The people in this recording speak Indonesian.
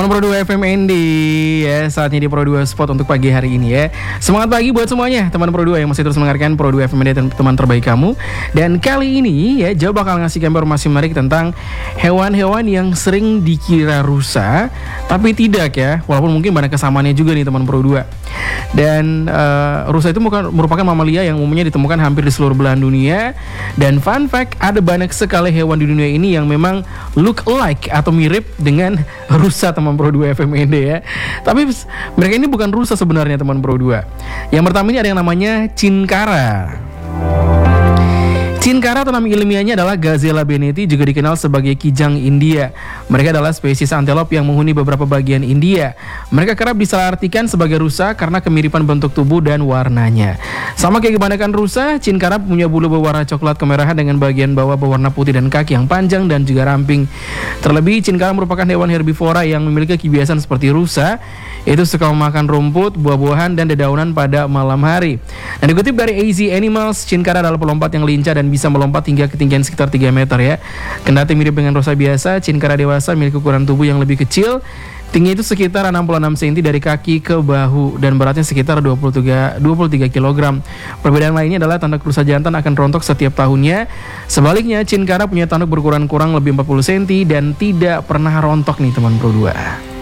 Teman Pro 2 FM Endi ya, saatnya di Pro 2 Spot untuk pagi hari ini ya. Semangat pagi buat semuanya teman Pro 2 yang masih terus mendengarkan Pro 2 FM Endi, teman terbaik kamu. Dan kali ini ya, Jawa bakal ngasih informasi menarik tentang hewan-hewan yang sering dikira rusa tapi tidak ya, walaupun mungkin banyak kesamaannya juga nih teman Pro 2. Dan rusa itu merupakan mamalia yang umumnya ditemukan hampir di seluruh belahan dunia. Dan fun fact, ada banyak sekali hewan di dunia ini yang memang look alike atau mirip dengan rusa teman Pro 2 FMND ya. Tapi mereka ini bukan rusa sebenarnya teman Pro 2. Yang pertama ini ada yang namanya cinkara. Cinkara atau nama ilmiahnya adalah Gazella benneti, juga dikenal sebagai kijang India. Mereka adalah spesies antelop yang menghuni beberapa bagian India. Mereka kerap disalahartikan sebagai rusa karena kemiripan bentuk tubuh dan warnanya. Sama kayak kebanyakan rusa, cinkara punya bulu berwarna coklat kemerahan dengan bagian bawah berwarna putih dan kaki yang panjang dan juga ramping. Terlebih, cinkara merupakan hewan herbivora yang memiliki kebiasaan seperti rusa, yaitu suka memakan rumput, buah-buahan, dan dedaunan pada malam hari. Dan dikutip dari AZ Animals, cinkara adalah pelompat yang lincah dan bisa melompat hingga ketinggian sekitar 3 meter ya. Kendati mirip dengan rusa biasa, cinkara dewasa memiliki ukuran tubuh yang lebih kecil. Tingginya itu sekitar 66 cm dari kaki ke bahu dan beratnya sekitar 23 kg. Perbedaan lainnya adalah tanduk rusa jantan akan rontok setiap tahunnya. Sebaliknya, cinkara punya tanduk berukuran kurang lebih 40 cm dan tidak pernah rontok nih teman Pro 2.